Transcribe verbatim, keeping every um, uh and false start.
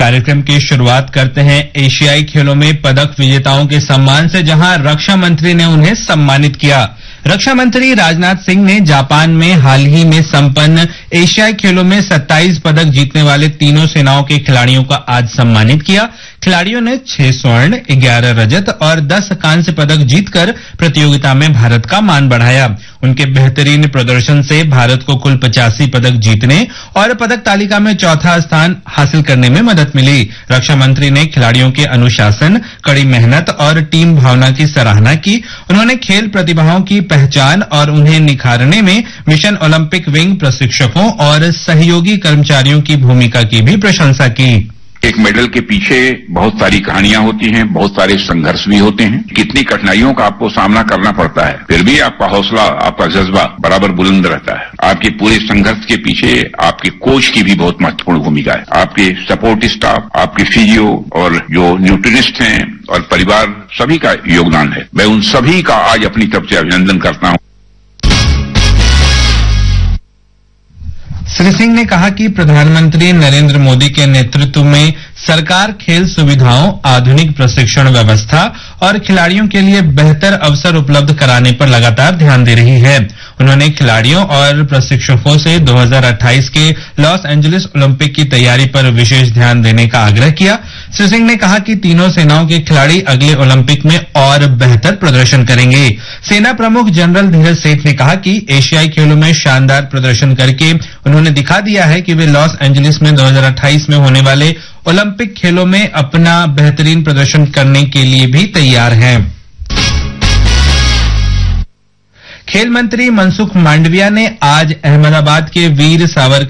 कार्यक्रम की शुरुआत करते हैं एशियाई खेलों में पदक विजेताओं के सम्मान से, जहां रक्षा मंत्री ने उन्हें सम्मानित किया। रक्षा मंत्री राजनाथ सिंह ने जापान में हाल ही में संपन्न एशियाई खेलों में सत्ताईस पदक जीतने वाले तीनों सेनाओं के खिलाड़ियों का आज सम्मानित किया। खिलाड़ियों ने छह स्वर्ण, ग्यारह रजत और दस कांस्य पदक जीतकर प्रतियोगिता में भारत का मान बढ़ाया। उनके बेहतरीन प्रदर्शन से भारत को कुल पचासी पदक जीतने और पदक तालिका में चौथा स्थान हासिल करने में मदद मिली। रक्षा मंत्री ने खिलाड़ियों के अनुशासन, कड़ी मेहनत और टीम भावना की सराहना की। उन्होंने खेल प्रतिभाओं की पहचान और उन्हें निखारने में मिशन ओलंपिक विंग प्रशिक्षकों और सहयोगी कर्मचारियों की भूमिका की भी प्रशंसा की। एक मेडल के पीछे बहुत सारी कहानियां होती हैं, बहुत सारे संघर्ष भी होते हैं, कितनी कठिनाइयों का आपको सामना करना पड़ता है, फिर भी आपका हौसला, आपका जज्बा बराबर बुलंद रहता है। आपके पूरे संघर्ष के पीछे आपके कोच की भी बहुत महत्वपूर्ण भूमिका है। आपके सपोर्ट स्टाफ, आपके फिजियो और जो न्यूट्रिनिस्ट हैं और परिवार, सभी का योगदान है। मैं उन सभी का आज अपनी तरफ से अभिनंदन करता हूं। श्री सिंह ने कहा कि प्रधानमंत्री नरेंद्र मोदी के नेतृत्व में सरकार खेल सुविधाओं, आधुनिक प्रशिक्षण व्यवस्था और खिलाड़ियों के लिए बेहतर अवसर उपलब्ध कराने पर लगातार ध्यान दे रही है। उन्होंने खिलाड़ियों और प्रशिक्षकों से दो हज़ार अट्ठाईस के लॉस एंजलिस ओलंपिक की तैयारी पर विशेष ध्यान देने का आग्रह किया। श्री सिंह ने कहा कि तीनों सेनाओं के खिलाड़ी अगले ओलंपिक में और बेहतर प्रदर्शन करेंगे। सेना प्रमुख जनरल धीरज सेठ ने कहा कि एशियाई खेलों में शानदार प्रदर्शन करके उन्होंने दिखा दिया है कि वे लॉस एंजलिस में दो हज़ार अट्ठाईस में होने वाले ओलंपिक खेलों में अपना बेहतरीन प्रदर्शन करने के लिए भी तैयार हैं। खेल मंत्री मनसुख मांडविया ने आज अहमदाबाद के वीर सावरकर